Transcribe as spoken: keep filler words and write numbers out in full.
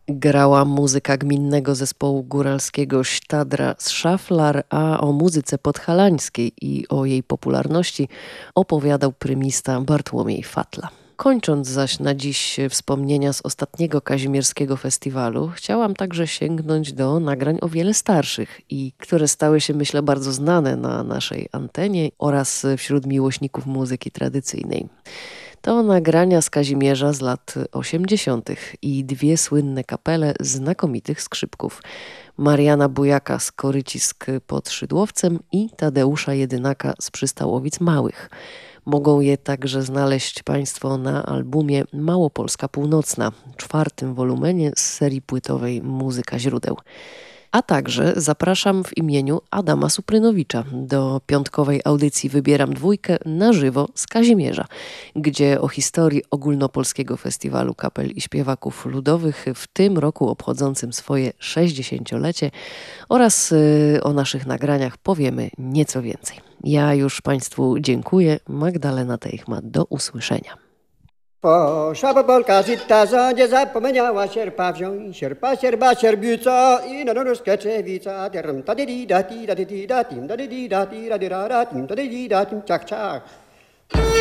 Grała muzyka gminnego zespołu góralskiego Sztadra z Szaflar, a o muzyce podhalańskiej i o jej popularności opowiadał prymista Bartłomiej Fatla. Kończąc zaś na dziś wspomnienia z ostatniego kazimierskiego festiwalu, chciałam także sięgnąć do nagrań o wiele starszych i które stały się, myślę, bardzo znane na naszej antenie oraz wśród miłośników muzyki tradycyjnej. To nagrania z Kazimierza z lat osiemdziesiątych i dwie słynne kapele znakomitych skrzypków. Mariana Bujaka z Korycisk pod Szydłowcem i Tadeusza Jedynaka z Przystałowic Małych. Mogą je także znaleźć Państwo na albumie Małopolska Północna, czwartym wolumenie z serii płytowej Muzyka źródeł. A także zapraszam w imieniu Adama Suprynowicza do piątkowej audycji Wybieram Dwójkę na żywo z Kazimierza, gdzie o historii ogólnopolskiego festiwalu kapel i śpiewaków ludowych w tym roku obchodzącym swoje sześćdziesięciolecie oraz y, o naszych nagraniach powiemy nieco więcej. Ja już Państwu dziękuję. Magdalena Teichmann, do usłyszenia. Poszła Polka zita, że nie zapomniała sierpa wziąć, sierpa, sierpa, sierbica i na nóżkę czewica. Dirm, ta di di da di da di di da dim, da di di da di da di da da dim, da di di da dim, ciach, ciach.